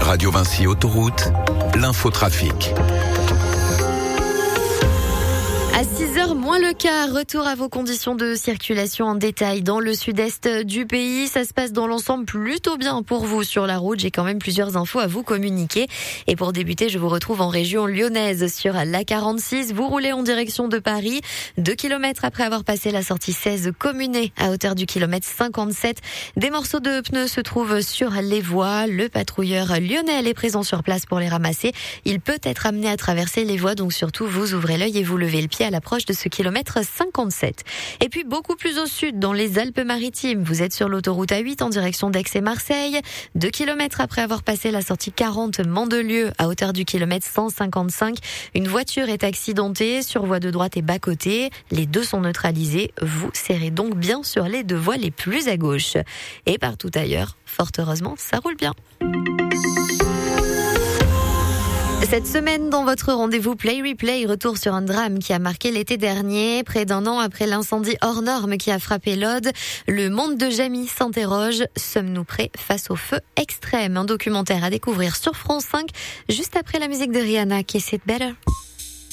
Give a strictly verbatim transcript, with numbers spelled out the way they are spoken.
Radio Vinci Autoroute, l'infotrafic. À six heures moins le quart, retour à vos conditions de circulation en détail dans le sud-est du pays. Ça se passe dans l'ensemble plutôt bien pour vous sur la route. J'ai quand même plusieurs infos à vous communiquer. Et pour débuter, je vous retrouve en région lyonnaise sur l'A quarante-six. Vous roulez en direction de Paris. Deux kilomètres après avoir passé la sortie seize Communet à hauteur du kilomètre cinquante-sept. Des morceaux de pneus se trouvent sur les voies. Le patrouilleur lyonnais est présent sur place pour les ramasser. Il peut être amené à traverser les voies. Donc surtout, vous ouvrez l'œil et vous levez le pied à l'approche de ce kilomètre cinquante-sept. Et puis beaucoup plus au sud, dans les Alpes-Maritimes, vous êtes sur l'autoroute A huit en direction d'Aix et Marseille. Deux kilomètres après avoir passé la sortie quarante Mandelieu à hauteur du kilomètre cent cinquante-cinq, une voiture est accidentée sur voie de droite et bas-côté. Les deux sont neutralisés. Vous serrez donc bien sur les deux voies les plus à gauche. Et partout ailleurs, fort heureusement, ça roule bien. Cette semaine, dans votre rendez-vous Play Replay, retour sur un drame qui a marqué l'été dernier. Près d'un an après l'incendie hors norme qui a frappé l'Aude, le monde de Jamie s'interroge. Sommes-nous prêts face au feu extrême? Un documentaire à découvrir sur France cinq, juste après la musique de Rihanna, Kiss It Better.